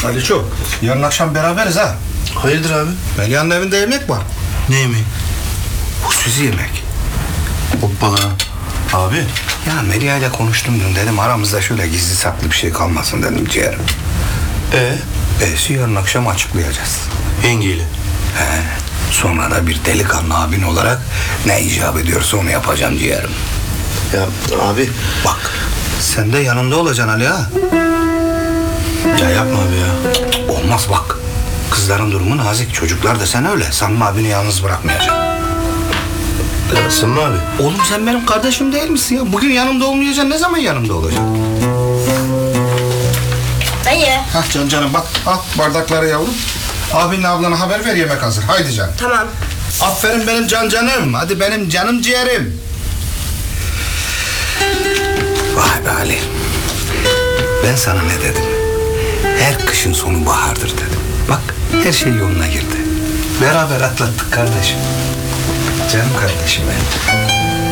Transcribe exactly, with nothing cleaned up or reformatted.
Aliço, yarın akşam beraberiz ha. Hayırdır abi? Melia'nın evinde yemek var. Ne yemeği? Hususi yemek. Hoppala. Abi. Ya Melia ile konuştum dün, dedim aramızda şöyle gizli saklı bir şey kalmasın dedim ciğerim. Ee? E'si yarın akşam açıklayacağız. Yengeyle. He. Sonra da bir delikanlı abin olarak ne icap ediyorsa onu yapacağım ciğerim. Ya abi. Bak, sen de yanında olacaksın Ali ha. Ya yapma abi ya. Olmaz bak. Kızların durumu nazik, çocuklar da sen öyle. Samimi abini yalnız bırakmayacaksın. Ya Samimi abi. Oğlum sen benim kardeşim değil misin ya? Bugün yanımda olmayacaksın, ne zaman yanımda olacaksın? Dayı. Hah can canım bak, al bardakları yavrum. Abinle ablana haber ver, yemek hazır. Haydi canım. Tamam. Aferin benim can canım. Hadi benim canım ciğerim. Vay be Ali. Ben sana ne dedim? Her kışın sonu bahardır dedim. Bak her şey yoluna girdi. Beraber atlattık kardeşim. Canım kardeşim benim.